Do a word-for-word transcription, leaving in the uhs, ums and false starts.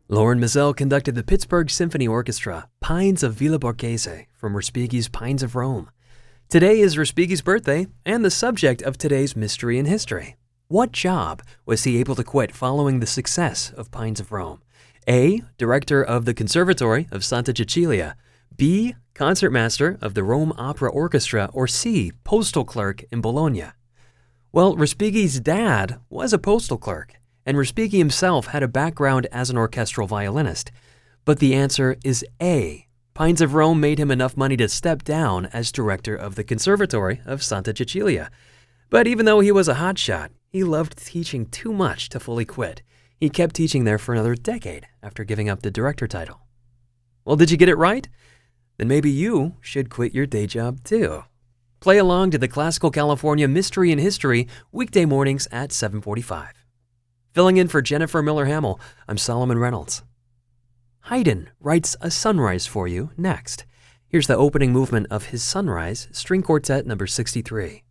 Lauren Mazel conducted the Pittsburgh Symphony Orchestra Pines of Villa Borghese from Respighi's Pines of Rome. Today is Respighi's birthday and the subject of today's Mystery in History. What job was he able to quit following the success of Pines of Rome? A. Director of the Conservatory of Santa Cecilia. B. Concertmaster of the Rome Opera Orchestra. Or C. Postal clerk in Bologna. Well, Respighi's dad was a postal clerk, and Respighi himself had a background as an orchestral violinist. But the answer is A. Pines of Rome made him enough money to step down as director of the Conservatory of Santa Cecilia. But even though he was a hotshot, he loved teaching too much to fully quit. He kept teaching there for another decade after giving up the director title. Well, did you get it right? Then maybe you should quit your day job too. Play along to the Classical California Mystery in History weekday mornings at seven forty-five. Filling in for Jennifer Miller-Hamill, I'm Solomon Reynolds. Haydn writes a sunrise for you next. Here's the opening movement of his Sunrise, String Quartet number sixty-three.